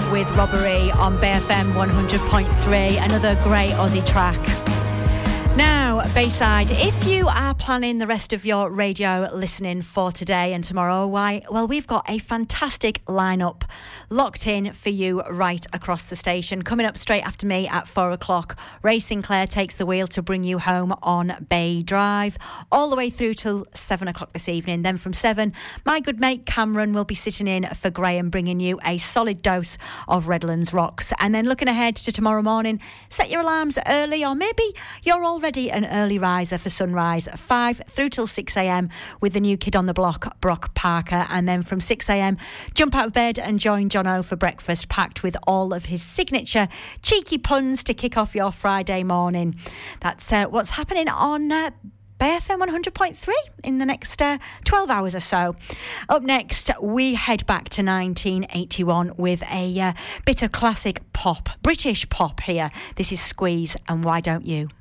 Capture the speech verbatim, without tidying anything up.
with Robbery on B F M one hundred point three, another great Aussie track. Now, Bayside, if you are planning the rest of your radio listening for today and tomorrow, why, well, we've got a fantastic lineup locked in for you right across the station. Coming up straight after me at four o'clock, Ray Sinclair takes the wheel to bring you home on Bay Drive, all the way through till seven o'clock this evening. Then from seven, my good mate Cameron will be sitting in for Graham, bringing you a solid dose of Redlands Rocks. And then looking ahead to tomorrow morning, set your alarms early, or maybe you're already an early riser for sunrise, five through till six a.m. with the new kid on the block, Brock Parker. And then from six a.m, jump out of bed and join Jono for breakfast, packed with all of his signature cheeky puns to kick off your Friday morning. That's uh, what's happening on uh, B F M one hundred point three in the next uh, twelve hours or so. Up next, we head back to nineteen eighty-one with a uh, bit of classic pop, British pop here. This is Squeeze and Why Don't You?